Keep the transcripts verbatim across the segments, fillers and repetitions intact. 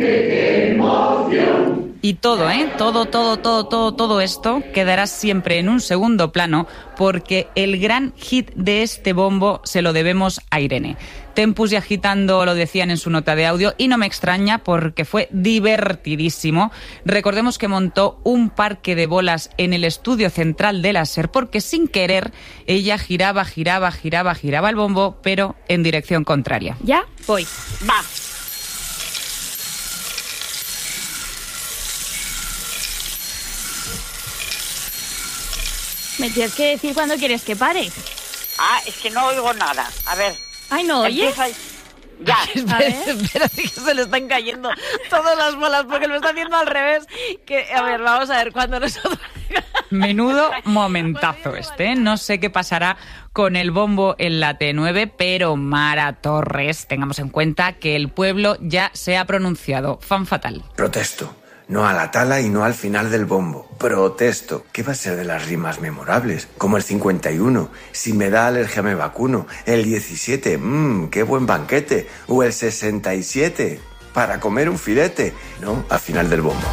¡Qué emoción! Y todo, ¿eh? Todo, todo, todo, todo, todo esto quedará siempre en un segundo plano porque el gran hit de este bombo se lo debemos a Irene. Tempus y Agitando lo decían en su nota de audio y no me extraña porque fue divertidísimo. Recordemos que montó un parque de bolas en el estudio central de la SER porque sin querer ella giraba, giraba, giraba, giraba el bombo, pero en dirección contraria. ¿Ya? Voy. Va. Me tienes que decir cuándo quieres que pare. Ah, es que no oigo nada. A ver. Ay, no, oye. Empieza... Ya. Espera, espérate que se le están cayendo todas las bolas porque lo está haciendo al revés. Que, a ver, vamos a ver cuándo nosotros... Menudo momentazo este, ¿eh? No sé qué pasará con el bombo en la T nueve, pero Mara Torres, tengamos en cuenta que el pueblo ya se ha pronunciado. Fan fatal. Protesto. No a la tala y no al final del bombo. Protesto. ¿Qué va a ser de las rimas memorables? Como el cincuenta y uno. Si me da alergia me vacuno. El diecisiete. Mmm, qué buen banquete. O el sesenta y siete. Para comer un filete. No, al final del bombo.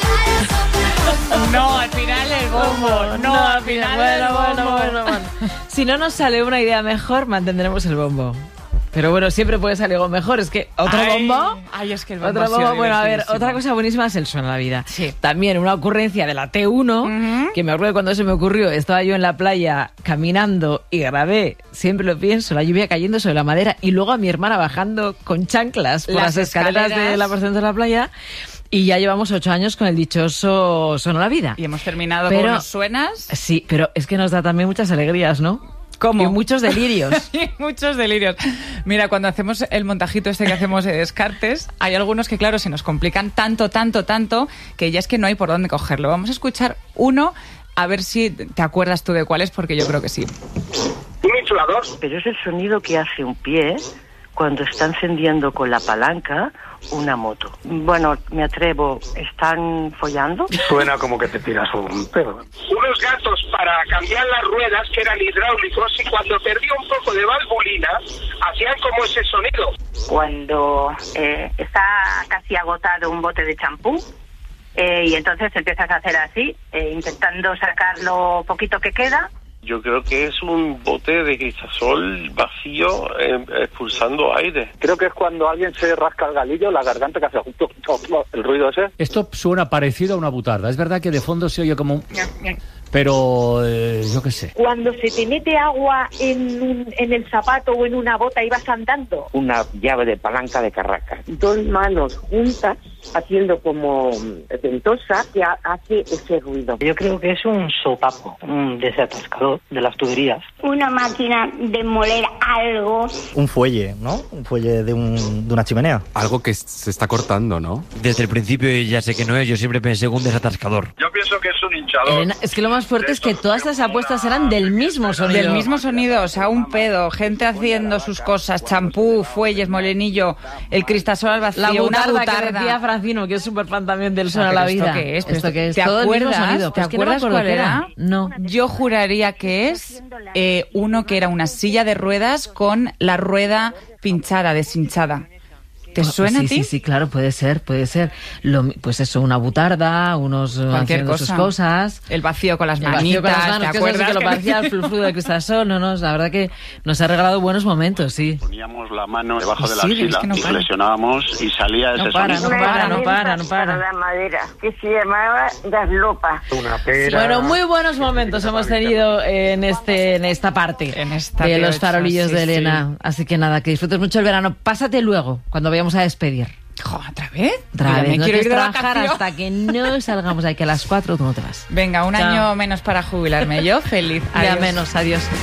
No, al final del bombo. No, no al final bueno, del bombo. bueno, bueno, bueno. Si no nos sale una idea mejor, mantendremos el bombo. Pero bueno, siempre puede salir algo mejor. Es que otro ay, bombo... Ay, es que el bombo Otro ha sido bombo, bueno, a ver, divertidísimo. otra cosa buenísima es el Suena la Vida. Sí. También una ocurrencia de la T uno, uh-huh. que me acuerdo de cuando se me ocurrió, estaba yo en la playa caminando y grabé, siempre lo pienso, la lluvia cayendo sobre la madera y luego a mi hermana bajando con chanclas por las, las escaleras, escaleras de la porción de la playa. Y ya llevamos ocho años con el dichoso Suena la Vida. Y hemos terminado pero, con unos suenas. Sí, pero es que nos da también muchas alegrías, ¿no? ¿Cómo? Y muchos delirios. Sí, muchos delirios. Mira, cuando hacemos el montajito este que hacemos de Descartes, hay algunos que, claro, se nos complican tanto, tanto, tanto, que ya es que no hay por dónde cogerlo. Vamos a escuchar uno, a ver si te acuerdas tú de cuál es, porque yo creo que sí. Un inflador. Pero es el sonido que hace un pie cuando está encendiendo con la palanca una moto. Bueno, me atrevo. ¿Están follando? Suena como que te tiras un pedo. Unos gatos para cambiar las ruedas que eran hidráulicos y cuando perdía un poco de valvulina hacían como ese sonido. Cuando eh, está casi agotado un bote de champú eh, y entonces empiezas a hacer así, eh, intentando sacar lo poquito que queda. Yo creo que es un bote de cristasol vacío eh, expulsando aire. Creo que es cuando alguien se rasca el galillo, la garganta que hace el ruido ese. Esto suena parecido a una butarda. Es verdad que de fondo se oye como un... Pero eh, yo qué sé. Cuando se te mete agua en, un, en el zapato o en una bota y vas andando. Una llave de palanca de carraca. Dos manos juntas haciendo como ventosa que hace ese ruido. Yo creo que es un sopapo, un desatascador de las tuberías. Una máquina de moler algo. Un fuelle, ¿no? Un fuelle de, un, de una chimenea. Algo que se está cortando, ¿no? Desde el principio ya sé que no es, yo siempre pensé un desatascador. Yo pienso que es un hinchador. Elena, es que lo más fuerte es que todas las apuestas eran del mismo sonido. Del mismo sonido, o sea, un pedo, gente haciendo sus cosas, champú, fuelles, molenillo, el cristasol al vacío, la butarda, una butarda. Que decía Francino, que es súper fan también del Suena o sea, la Vida. ¿Esto qué es? ¿Esto qué es? ¿Te Todo acuerdas? Sonido. ¿Te Pues acuerdas no cuál era? No. Yo juraría que es eh, uno que era una silla de ruedas con la rueda pinchada, deshinchada. ¿Te suena sí, a ti? Sí, sí, claro, puede ser, puede ser. Lo, pues eso, una butarda, unos cualquier cosa. Sus cosas. El vacío con las el manitas, con las manos, ¿te que acuerdas? Eso sí que lo parecía el fluflu de cristasol, no, no, la verdad que nos ha regalado buenos momentos, sí. Poníamos la mano debajo de la sí, axila es que no y flexionábamos y salía no ese para, sonido. No para, no para, no para. La madera, que se llamaba gaslopa. Una pera. Bueno, muy buenos momentos hemos tenido en este en esta parte en esta de los farolillos sí, de Elena. Sí. Así que nada, que disfrutes mucho el verano. Pásate luego, cuando vayamos a despedir. Jo, ¿otra vez? Otra vez, me no quiero ir de trabajar vacaciones hasta que no salgamos de aquí a las cuatro, tú no te vas. Venga, un Chao. año menos para jubilarme. Yo feliz. Ya menos, adiós.